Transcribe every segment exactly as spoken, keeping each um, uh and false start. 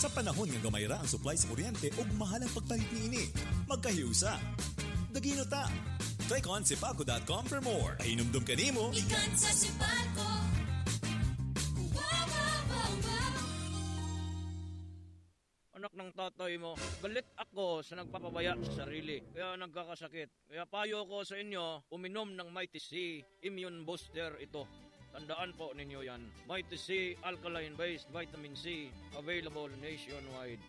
Sa panahon ng gamayra ang supply sa kuryente ug mahal ang pagpalit niini, magkahiusa. Dagino ta. Click on sipalco dot com for more. Pahinumdum ka nimo. Ikan sa Sipalco. Anak ng tatay mo, galit ako sa nagpapabaya sa sarili. Kaya nagkakasakit. Kaya payo ko sa inyo, uminom ng Mighty C Immune Booster ito. Tandaan po ninyo yan. Mighty C Alkaline-based Vitamin C. Available nationwide.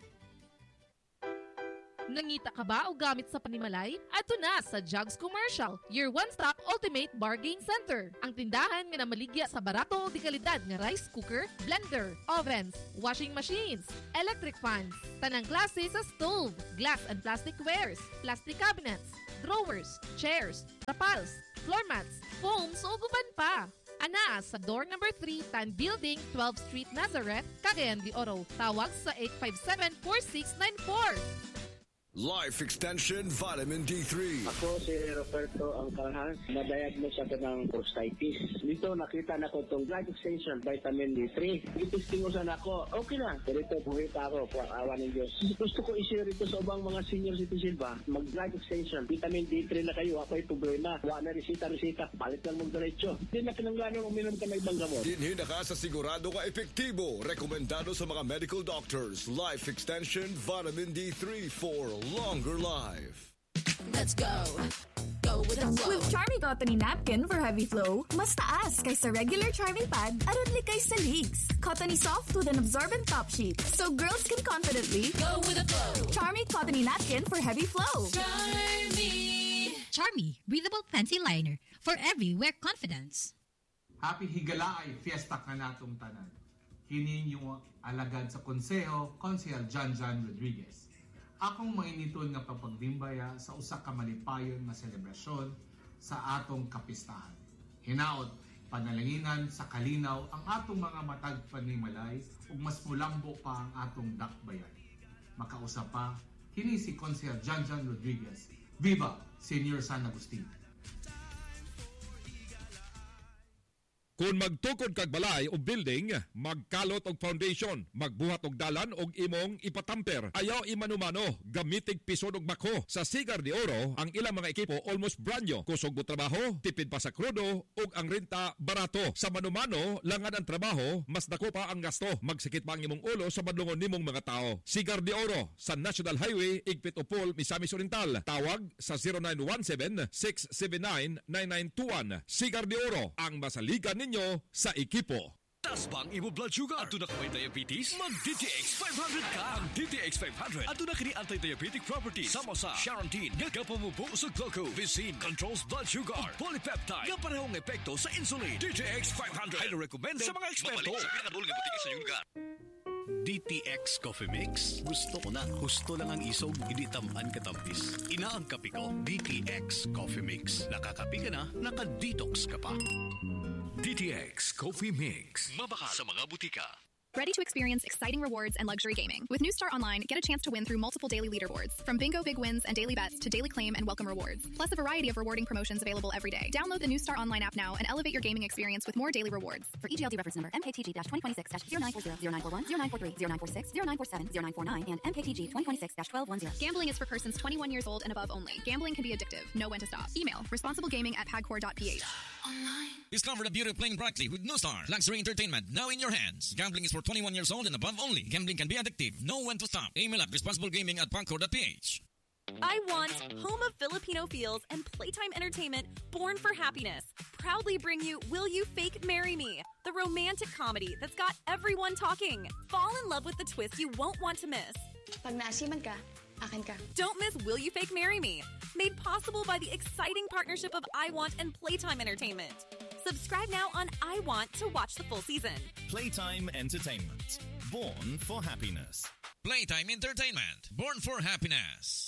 Nangita ka ba o gamit sa panimalay? Ato na sa Jugs Commercial, your one-stop ultimate bargain center. Ang tindahan nga namaligya sa barato di kalidad nga rice cooker, blender, ovens, washing machines, electric fans, tanang klase sa stove, glass and plastic wares, plastic cabinets, drawers, chairs, tapals, floor mats, foams o guban pa. Ana sa door number three, Tan Building, twelfth Street, Nazareth, Cagayan de Oro. Tawag sa eight five seven, four six nine four. Life Extension Vitamin D three. Ako si Roberto Angkalhan, na-diagnose ako ng prostatitis. Dito nakita na ko itong Life Extension Vitamin D three. Itistingusan ako, okay na. Pero ito, buhit ako, awa ng Diyos. Gusto ko i-share ito sa ubang mga senior citizen ba? Mag-Life Extension, Vitamin D three na kayo, ako'y problema. Wala na resita-resita, palit lang mong diretso. Hindi na kinangganon uminom ka ng ibang gamot. Dinhi na ka sa sigurado ka epektibo. Rekomendado sa mga medical doctors. Life Extension Vitamin D three for longer life. Let's go. Go with the flow. With Charmy Cottony Napkin for heavy flow, mas taas kaysa regular Charmy Pad aron likay sa leaks. Cottony soft with an absorbent top sheet, so girls can confidently go with the flow. Charmy Cottony Napkin for heavy flow. Charmy. Charmy, breathable fancy liner for everywhere confidence. Happy Higala ay fiesta ka natong tanan. Kini yung alagad sa konseho, Konsehal John John Rodriguez. Akong mainiton nga papagdimbaya sa usa ka malipayon nga selebrasyon sa atong kapistahan. Hinaot, panalanginan sa kalinaw ang atong mga matag panimalay ug mas mulambo pa ang atong dakbayan. Makausap pa, kini si Konsehal John John Rodriguez. Viva Senior San Agustin! Kung magtukod kag balay o building, magkalot og foundation, magbuhat og dalan og imong ipatamper. Ayaw imanumano, gamitig pisod og bako. Sa Sigar de Oro, ang ilang mga ekipo almost brand new. Kusog mo trabaho, tipid pa sa krudo, ug ang renta barato. Sa manumano, langan ang trabaho, mas dako pa ang gasto. Magsikit pa ang imong ulo sa badlungon nimong mga tao. Sigar de Oro, sa National Highway, Igpit Upol, Misamis Oriental. Tawag sa zero nine one seven, six seven nine, nine nine two one. Sigar de Oro, ang masaligan ninyo sa ekipo. Tas bang imo blood sugar? Ato na kamay diabetes? Mag-D T X five hundred ka! Ang D T X five hundred ato na kini anti-diabetic properties. Sama sa Charantin, nga kapamubo sa glucose. Vicin controls blood sugar. Polypeptide, nga parehong epekto sa insulin. D T X five hundred, highly recommended sa mga eksperto. Mabalik sa pinakadulong nga butika sa iyong lugar. D T X Coffee Mix. Gusto ko na. Gusto lang ang isog, hindi tamaan katampis. Ina ang kape ko, D T X Coffee Mix. Nakakape ka na, naka-detox ka pa. D T X Coffee Mix. Mabaka sa mga butika. Ready to experience exciting rewards and luxury gaming? With New Star Online, get a chance to win through multiple daily leaderboards. From bingo big wins and daily bets to daily claim and welcome rewards. Plus a variety of rewarding promotions available every day. Download the New Star Online app now and elevate your gaming experience with more daily rewards. For E G L D reference number M K T G twenty twenty-six zero nine four zero, zero nine four one, zero nine four three, zero nine four six, zero nine four seven, zero nine four nine, and M K T G twenty twenty-six twelve ten. Gambling is for persons twenty-one years old and above only. Gambling can be addictive. Know when to stop. Email responsiblegaming at pagcor dot p h. Online. Discover the beauty of playing brightly with New Star. Luxury entertainment now in your hands. Gambling is for twenty-one years old and above only. Gambling can be addictive. Know when to stop. Email at responsiblegaming at pagcor dot p h. I want home of Filipino feels and playtime entertainment born for happiness. Proudly bring you Will You Fake Marry Me? The romantic comedy that's got everyone talking. Fall in love with the twist you won't want to miss. Pag naasiman ka, akin ka. Don't miss Will You Fake Marry Me? Made possible by the exciting partnership of I Want and Playtime Entertainment. Subscribe now on I Want to watch the full season. Playtime Entertainment. Born for happiness. Playtime Entertainment. Born for happiness.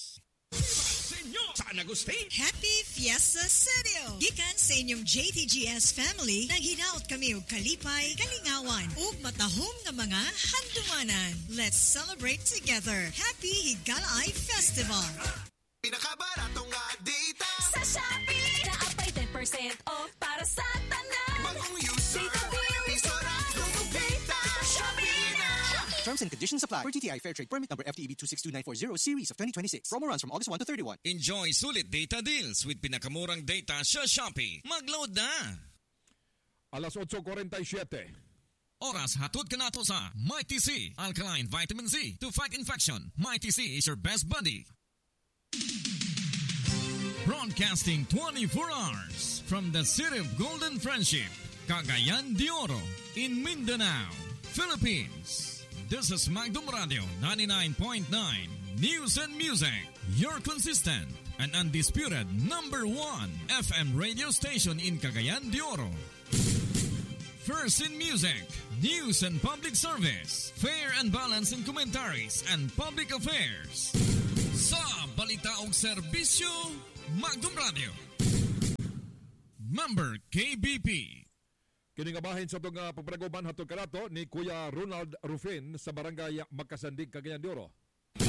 San Agustin. Happy Fiesta Studio! Gikan sa inyong J T G S family, naghinaot kami og kalipay, kalingawan, ug matahom nga mga handumanan. Let's celebrate together. Happy Higalay Festival! Pinakabarato nga data sa Shopee! Naapay ten percent off para sa tanan. Bagong user, data bill, piso ra, data. Shopee na! Terms and conditions apply. Per T T I Fair Trade Permit number F T E B two six two nine four zero series of twenty twenty-six. Promo runs from August first to thirty-first. Enjoy sulit data deals with pinakamurang data sa Shopee. Mag-load na! Alas eight forty-seven. Oras hatod ka na to sa Mighty C, Alkaline Vitamin C to fight infection. Mighty C is your best buddy. Broadcasting twenty-four hours from the city of Golden Friendship, Cagayan de Oro, in Mindanao, Philippines. This is Magdum Radio ninety-nine point nine News and Music, your consistent and undisputed number one F M radio station in Cagayan de Oro. First in music, news and public service, fair and balanced in commentaries and public affairs. Sa balita og serbisyo, Magdum Radio. Member K B P. Kiningabahin sa itong uh, pagpanaguban hatod kanato ni Kuya Ronald Rufin sa Barangay Magkasandig, Cagayan de Oro.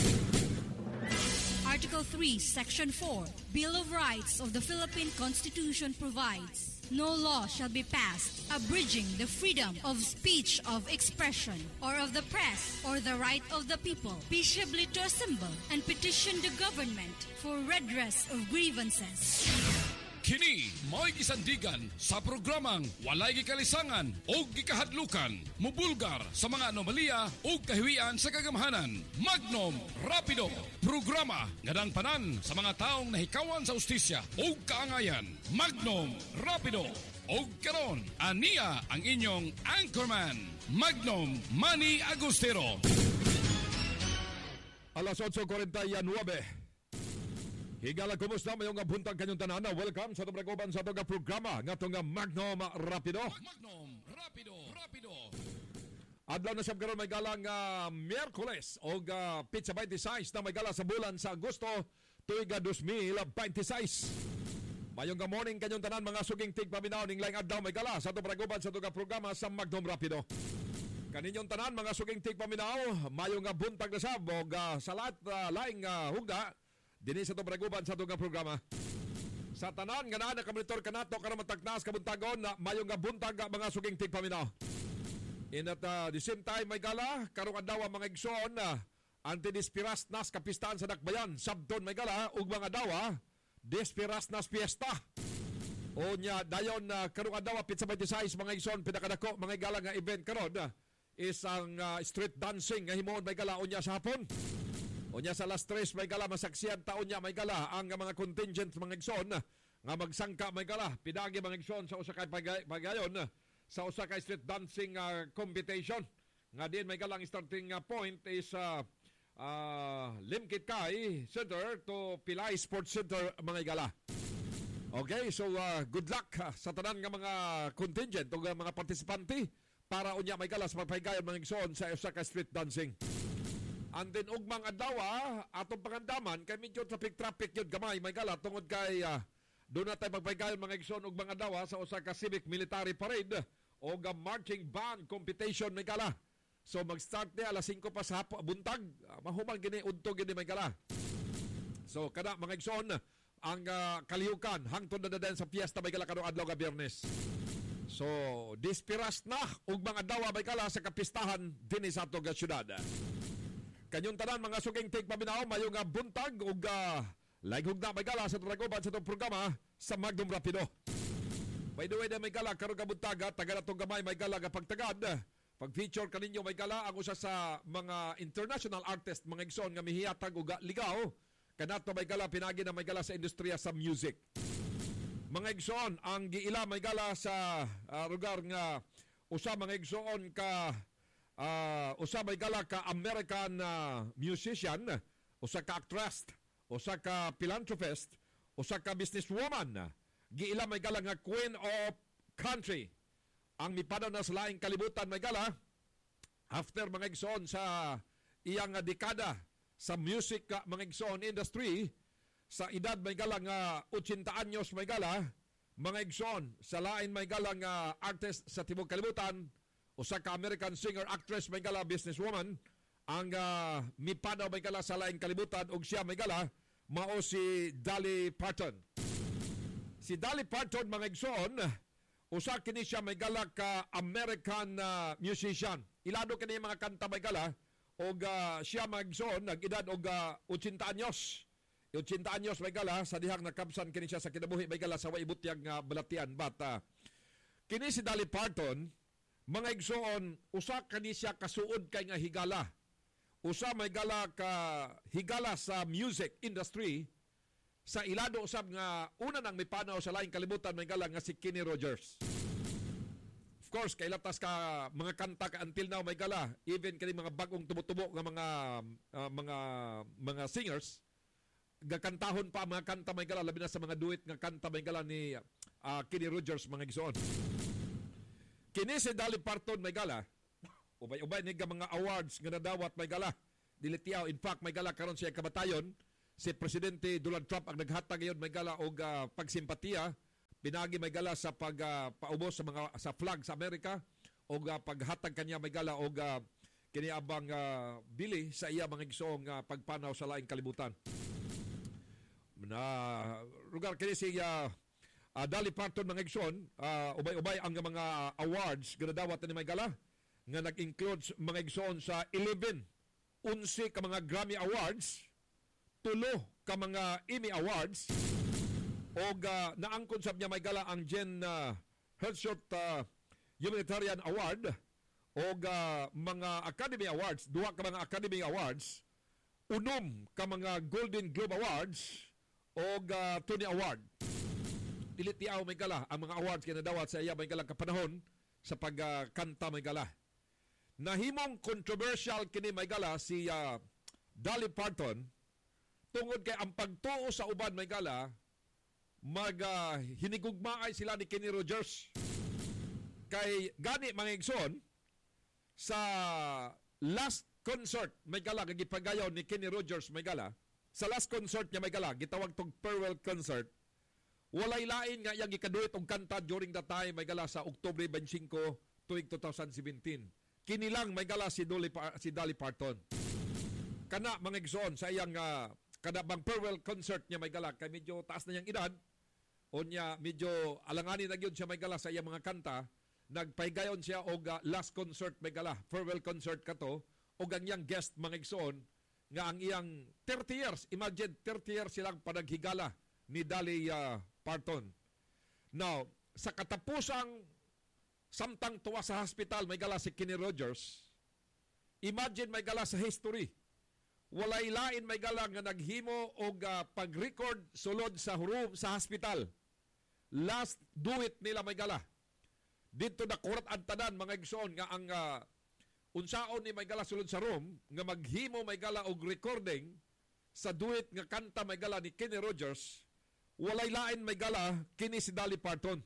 Article three, Section four, Bill of Rights of the Philippine Constitution provides, no law shall be passed abridging the freedom of speech, of expression, or of the press, or the right of the people peaceably to assemble and petition the government for redress of grievances. Kini mo'y gisandigan sa programang walay gikalisangan o gikahadlukan, mubulgar sa mga anomalya o kahiwian sa kagamahanan. Magnum Rapido, programa ngadang panan sa mga taong nahikawan sa ustisya o kaangayan. Magnum Rapido, o karon aniya ang inyong anchorman, Magnum Manny Agustero. Alas eight forty-nine. Higala, kumusta mayong buntag kanyong tanan? Welcome sa tabragoban sa itong programa nga itong Magnum Rapido. Magnum Rapido, Rapido. Adlaw na siyang karoon may galang uh, Miyerkules o uh, pizza twenty-six na may gala sa bulan sa Agosto tuig twenty twenty-six. Mayong morning kanyong tanan mga suging tig paminaw ning laing adlaw may gala sa itong tabragoban sa itong programa sa Magnum Rapido. Kaninyong tanan mga suging tig paminaw, mayong buntag na sab o uh, sa lahat uh, laing uh, hugda dini sa itong braguban sa itong programa. Sa tanan nga na nakamonitor ka nato ka na matagnas kabuntagon na mayong buntag mga suging tig paminaw. In at uh, the same time may gala karong adlaw mga igsoon na uh, anti-despiras nas kapistahan sa Dakbayan. Sabton may gala ug mga dawa despiras nas fiesta. O nya dayon na uh, karong adlaw pizza twenty-six mga igsoon pinakadako mga gala nga event karon uh, is ang uh, street dancing nga himuon may gala unya sa hapon. Unya sa last tres may gala masaksiyan taon niya may gala ang mga contingent mga igsoon nga magsangka may gala pinagi mga igsoon sa usa kay pagayon sa usa kay street dancing uh, competition nga din may galang starting uh, point is uh, uh, Limkit Kai Center to Pilay Sports Center mga gala. Okay, so uh, good luck uh, sa tanan nga mga contingent o mga partisipante para unya may gala sa pagpagayon mga igsoon sa usa kay street dancing. And then ugmang adlaw atong pangandaman kay medyo traffic traffic yun gamay may gala tungod kay uh, doon na tayo magpaygayon mga igsoon ugmang adlaw sa usa ka civic military parade o ga marching band competition may gala. So mag-start ni alas singko pa sa hapo buntag uh, mahuman gini udto gini may gala. So kada mga igsoon ang uh, kaliyukan hangtod na dadan sa fiesta may gala kadong adlaw ka Biyernes. So dispiras na ugmang adlaw may gala sa kapistahan dinhi sa atong syudad. Kanyong tanan mga suging tig paminaw mayong uh, buntag ug uh, laghug na may gala sa tragoban sa itong programa sa Magnum Rapido. By the way na may gala karon ka buntaga taga natong gamay may gala nga pagtagad pag-feature kaninyo may gala ang usa sa mga international artist mga igsoon nga mihiyatag ug ligaw kanato may gala pinagi na may gala sa industriya sa music. Mga igsoon ang giila may gala sa uh, lugar nga usa mga igsoon ka Uh, usa may gala ka American uh, musician, usa ka actress, usa ka philanthropist, usa ka businesswoman. Giila may gala nga Queen of Country. Ang mipadaw na sa laing kalibutan may gala after mga igsoon sa iyang dekada sa music uh, mga igsoon industry sa edad may gala nga eighty anyos may gala mga igsoon sa lain may gala nga artist sa tibuok kalibutan. Usa ka American singer, actress may gala, businesswoman, ang uh, mipadaw may gala sa laing kalibutan ug siya may gala mao si Dolly Parton. Si Dolly Parton mga igsoon, usa kini siya may gala ka American uh, musician. Ilado kini mga kanta may gala og uh, siya magson nag-edad og uh, eighty anyos. eighty anyos may gala sa dihang nakabsan kini siya sa kinabuhi may gala sa waibutyag nga balatian but uh, kini si Dolly Parton mga igsoon usa kani siya kasuod kay nga higala. Usa may gala ka higala sa music industry sa ilado usab nga una nang mipanaw sa laing kalibutan may gala nga si Kenny Rogers. Of course, kay latas ka mga kanta ka until now may gala, even kani mga bagong tubo-tubo nga mga uh, mga mga singers, gakantahon pa mga kanta may gala labi na sa mga duet nga kanta may gala ni uh, Kenny Rogers mga igsoon. Kini si Dolly Parton may gala, ubay-ubay ni mga awards nga nadawat may gala. Dili tiyaw, in fact may gala karon siya kabatayon, si Presidente Donald Trump ang naghatag ngayon may gala og uh, pagsimpatiya. Pinagi may gala sa pagpaubos uh, sa mga sa flag sa Amerika o uh, paghatag kanya may gala o uh, kiniabang uh, bili sa iya mga igsoong uh, pagpanaw sa laing kalibutan. Na lugar kini si uh, uh, Dolly Parton mga igsoon, uh, ubay-ubay ang mga awards ginadawat ni may gala nga nag-include mga igsoon sa eleven, eleven ka mga Grammy Awards, tulo ka mga Emmy Awards, o uh, naangkon sab niya may gala ang Jen uh, Headshot uh, Humanitarian Award o uh, mga Academy Awards, duha ka mga Academy Awards, unom ka mga Golden Globe Awards o uh, Tony Award. Dili tiaw may gala ang mga awards kay nadawat sa iya may gala kapanahon sa pagkanta uh, may gala. Nahimong controversial kini may gala si uh, Dolly Parton tungod kay ang pagtuo sa uban may gala mag uh, hinigugmaay sila ni Kenny Rogers. Kay gani mga igsoon sa last concert may gala gipagayon ni Kenny Rogers may gala, sa last concert niya may gala gitawag tong farewell concert, walay lain nga iyang gikaduit og kanta during that time may gala sa October twenty-five tuig twenty seventeen. Kini lang may gala si Dolly si Dolly Parton. Kana mga igsoon sa iyang uh, kada bang farewell concert niya may gala kay medyo taas na niyang edad o niya medyo alanganin na gyud siya may gala sa iyang mga kanta, nagpaygayon siya og uh, last concert may gala, farewell concert kato og ang iyang guest mga igsoon nga ang iyang thirty years, imagine thirty years silang panaghigala ni Dolly uh, Parton. Now, sa katapusang samtang tuwa sa hospital may gala si Kenny Rogers, imagine may gala sa history. Walay lain may gala nga naghimo og uh, pag-record sulod sa room sa hospital. Last duet nila may gala. Dito na kurat ang tanan mga igsoon nga ang uh, unsaon ni may gala sulod sa room nga maghimo may gala og recording sa duet nga kanta may gala ni Kenny Rogers. Walay lain may gala kini si Dolly Parton.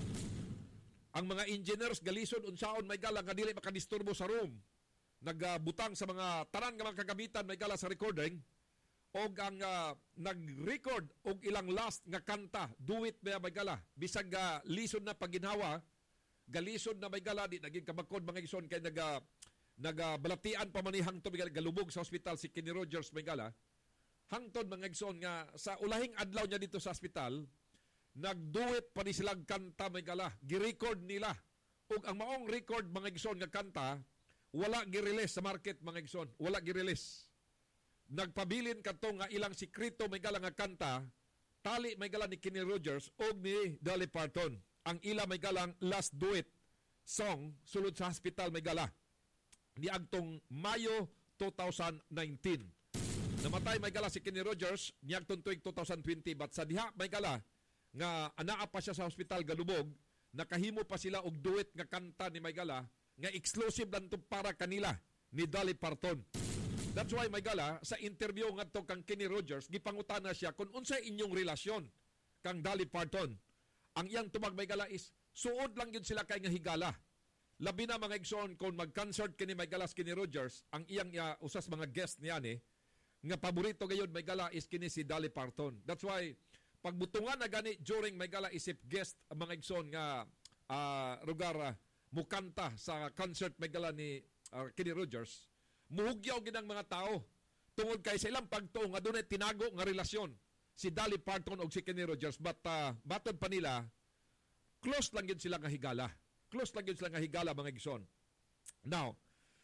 Ang mga engineers galison unsaon may gala nga dili makadisturbo sa room. Nagbutang sa mga tanan nga mga kagamitan may gala sa recording o ang uh, nag-record og ilang last nga kanta, duet may may gala. Bisag uh, lison na paginhawa, galison na may gala, di naging kabakod mga ison kay nag, uh, nagbalatian pa manihang to galubog sa hospital si Kenny Rogers may gala. Hangtod mga ison nga sa ulahing adlaw niya dito sa hospital, nagduet pa ni silang kanta may gala. Gi-record nila. Og ang maong record mga ison nga kanta, wala gi-release sa market mga igsoon, wala gi-release. Nagpabilin kadto nga ilang sikreto may gala nga kanta, tali may gala ni Kenny Rogers og ni Dolly Parton. Ang ila may galang last duet song sulod sa hospital may gala niagtong Mayo twenty nineteen. Namatay may gala si Kenny Rogers niagtong tuig twenty twenty, but sa diha may gala nga anaa pa siya sa hospital galubog, nakahimo pa sila og duet nga kanta ni may gala nga exclusive lang to para kanila ni Dolly Parton. That's why may gala sa interview ngadto kang Kenny Rogers gipangutana siya kung unsay inyong relasyon kang Dolly Parton. Ang iyang tumag may gala is suod lang yun sila kay nga higala. Labi na mga igsoon kung mag-concert kini may gala Kenny Rogers, ang iyang uh, usas mga guest niya ni nga paborito gayon may gala is kini si Dolly Parton. That's why pagbutungan na gani during may gala isip guest mga igsoon nga uh, lugar uh, mukanta sa concert may gala ni uh, Kenny Rogers, muhugyaw ginang mga tao tungod kay sa ilang pagtuo nga dunay tinago nga relasyon si Dolly Parton og si Kenny Rogers, but uh, batod pa nila close lang yun sila nga higala. Close lang yun sila nga higala mga igsoon. Now,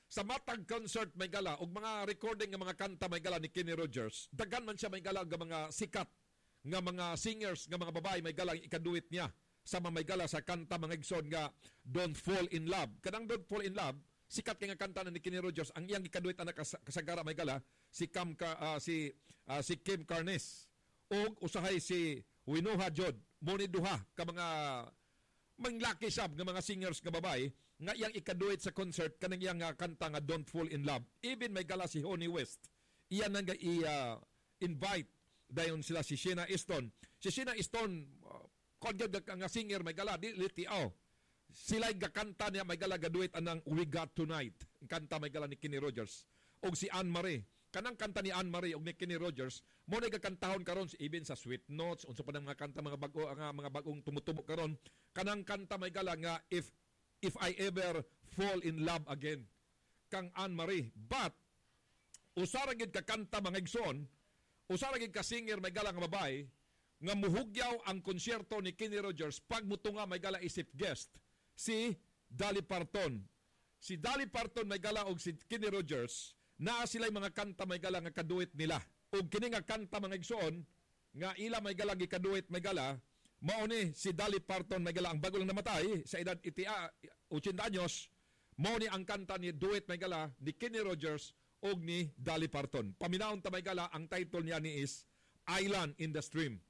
sa matag concert may gala og mga recording nga mga kanta may gala ni Kenny Rogers, daghan man siya may gala nga mga sikat nga mga singers nga mga babae may gala ikaduit niya sa may gala sa kanta mga igsoon nga Don't Fall in Love. Kanang Don't Fall in Love, sikat kay nga kanta na ni Kenny Rogers, ang iyang ikaduit anak kasagara may gala si Cam uh, si uh, si Kim Carnes og usahay si Winoha Jod. Mo ni duha ka mga manglaki sab nga mga singers nga babae nga iyang ikaduit sa concert kanang iyang uh, kanta nga Don't Fall in Love. Even may gala si Honey West. Iyan nga i-invite uh, dayon sila si Sheena Easton. Si Sheena Easton uh, kod nga singer may gala di litiaw. Sila gakanta niya may gala gaduit anang We Got Tonight. Kanta may gala ni Kenny Rogers. Og si Anne Marie. Kanang kanta ni Anne Marie og ni Kenny Rogers mo na gakantahon karon even sa Sweet Notes unsa pa nang mga kanta mga bago nga mga bagong tumutubo karon. Kanang kanta may gala nga If If I Ever Fall in Love Again kang Anne Marie. But usara gid ka kanta mga igsoon, usara gid ka singer may gala nga babae nga muhugyaw ang konsyerto ni Kenny Rogers pag mutunga may gala isip guest si Dolly Parton. Si Dolly Parton may gala og si Kenny Rogers naa sila mga kanta may gala nga kaduit nila. Og kini nga kanta mga igsoon nga ila may gala gikaduit may gala mao ni si Dolly Parton may gala ang bago lang namatay sa edad itia eighty anyos. Mao ni ang kanta ni duet may gala ni Kenny Rogers og ni Dolly Parton. Paminawon ta may gala ang title niya ni is Island in the Stream.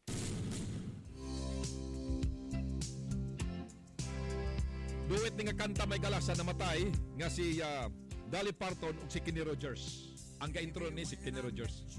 Duet ni nga kanta may gala sa namatay nga si uh, Dolly Parton ug si Kenny Rogers. Ang ga-intro ni si Kenny Rogers.